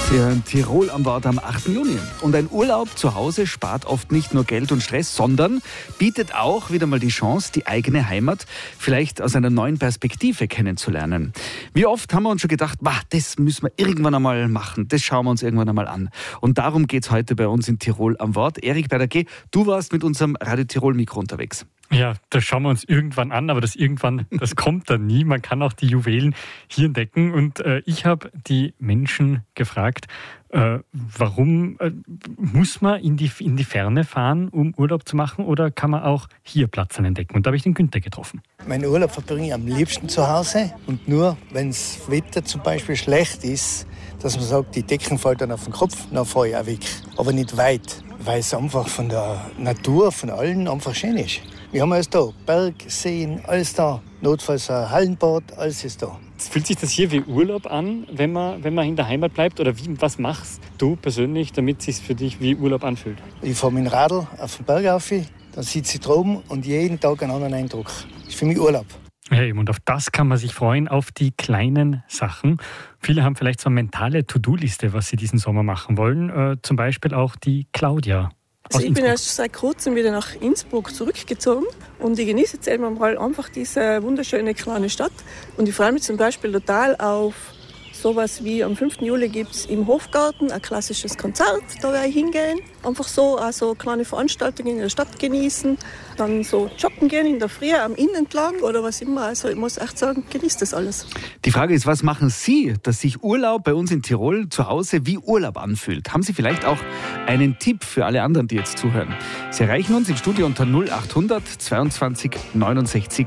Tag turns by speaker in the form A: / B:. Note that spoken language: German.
A: Sie hören Tirol am Wort am 8. Juni. Und ein Urlaub zu Hause spart oft nicht nur Geld und Stress, sondern bietet auch wieder mal die Chance, die eigene Heimat vielleicht aus einer neuen Perspektive kennenzulernen. Wie oft haben wir uns schon gedacht, das müssen wir irgendwann einmal machen, das schauen wir uns irgendwann einmal an. Und darum geht es heute bei uns in Tirol am Wort. Erik Berger, du warst mit unserem Radio Tirol Mikro unterwegs.
B: Ja, das schauen wir uns irgendwann an, aber das kommt dann nie. Man kann auch die Juwelen hier entdecken. Und ich habe die Menschen gefragt, warum muss man in die Ferne fahren, um Urlaub zu machen, oder kann man auch hier Platz entdecken? Und da habe ich den Günther getroffen.
C: Meinen Urlaub verbringe ich am liebsten zu Hause und nur, wenn das Wetter zum Beispiel schlecht ist, dass man sagt, die Decken fallen dann auf den Kopf, dann fahre ich auch weg. Aber nicht weit, weil es einfach von der Natur, von allen einfach schön ist. Wir haben alles da, Berg, Seen, alles da. Notfalls ein Hallenbad, alles ist da.
B: Fühlt sich das hier wie Urlaub an, wenn man in der Heimat bleibt? Oder was machst du persönlich, damit es sich für dich wie Urlaub anfühlt?
C: Ich fahre mit dem Radl auf den Berg rauf, dann sitze ich droben und jeden Tag einen anderen Eindruck. Das ist für mich Urlaub.
B: Ja, eben, und auf das kann man sich freuen, auf die kleinen Sachen. Viele haben vielleicht so eine mentale To-Do-Liste, was sie diesen Sommer machen wollen. Zum Beispiel auch die Claudia.
D: Also ich bin erst seit kurzem wieder nach Innsbruck zurückgezogen und ich genieße jetzt eben mal einfach diese wunderschöne kleine Stadt. Und ich freue mich zum Beispiel total auf sowas wie am 5. Juli gibt es im Hofgarten ein klassisches Konzert, da werde ich hingehen. Einfach so also kleine Veranstaltungen in der Stadt genießen, dann so joggen gehen in der Früh am Inn entlang oder was immer. Also ich muss echt sagen, genießt das alles.
A: Die Frage ist, was machen Sie, dass sich Urlaub bei uns in Tirol zu Hause wie Urlaub anfühlt? Haben Sie vielleicht auch einen Tipp für alle anderen, die jetzt zuhören? Sie erreichen uns im Studio unter 0800 22 69